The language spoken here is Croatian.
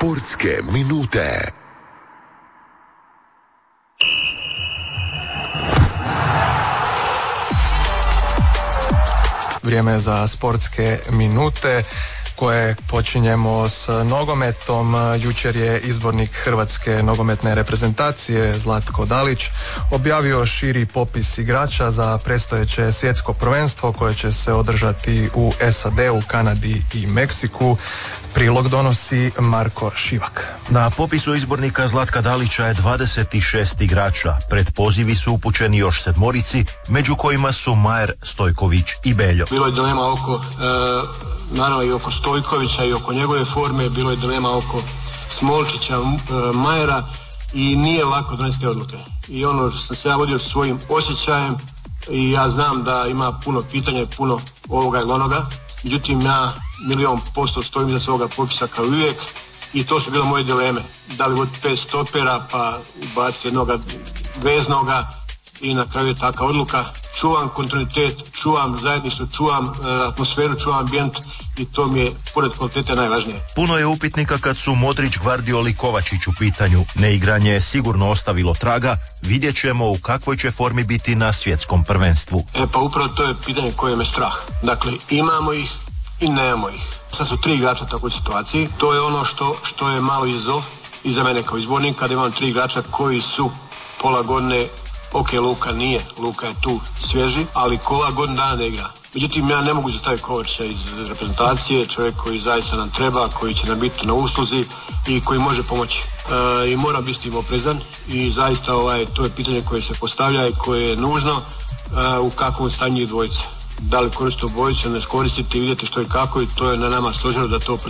Sportske minute. Vrijeme za sportske minute koje počinjemo s nogometom. Jučer je izbornik Hrvatske nogometne reprezentacije Zlatko Dalić objavio širi popis igrača za predstojeće svjetsko prvenstvo koje će se održati u SAD-u, Kanadi i Meksiku. Prilog donosi Marko Šivak. Na popisu izbornika Zlatka Dalića je 26 igrača. Pred pozivi su upućeni još 7, među kojima su Majer, Stojković i Beljo. Bilo je dilema oko, naravno i oko Stojkovića i oko njegove forme, bilo je dilema oko Smolčića, Majera i nije lako donesti odluke. I ono sam se ja vodio svojim osjećajem i ja znam da ima puno pitanja i puno ovoga ili onoga. Međutim, ja 100% stojim iza svoga popisa kao uvijek i to su bile moje dileme. Da li voditi 5 stopera pa ubaciti jednoga veznoga i na kraju je taka odluka. Čuvam kontinuitet, čuvam zajedništvo, čuvam atmosferu, čuvam ambijent i to mi je pored kvalitete najvažnije. Puno je upitnika kad su Modrić, Gvardiol i Kovačić u pitanju. Neigranje je sigurno ostavilo traga, vidjet ćemo u kakvoj će formi biti na svjetskom prvenstvu. Pa upravo to je pitanje koje me strah. Dakle, imamo ih i nemamo ih. Sad su 3 igrača u takvoj situaciji. To je ono što je malo izazov i za mene kao izbornika, kada imam 3 igrača koji su pola godine. Ok, Luka nije, Luka je tu svježi, ali Kova godinu dana ne igra. Međutim, ja ne mogu zastaviti Kovačića iz reprezentacije, čovjek koji zaista nam treba, koji će nam biti na usluzi i koji može pomoći. I moram biti s tim oprezan i zaista to je pitanje koje se postavlja i koje je nužno u kakvom stanju dvojice. Da li koristiti obojicu, ne koristiti, vidjeti što i kako i to je na nama stožeru da to